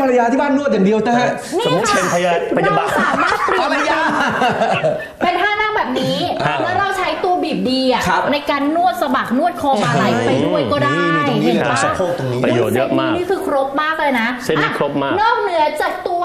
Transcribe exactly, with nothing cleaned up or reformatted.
รรยาที่บ้านนวดอย่างเดียวนะฮะสมมติเป็นพยาพยาบาลเราสามารถเปลี่ยนเป็นท่านั่งแบบนี้แล้วเราใช้ตัวบีบดีอ่ะในการนวดสะบักนวดคอบ่าไหล่ไปด้วยก็ได้เห็นปะประโยชน์เยอะมากนี่คือครบมากเลยนะเส้นนี้ครบมากนอกเหนือจากตัว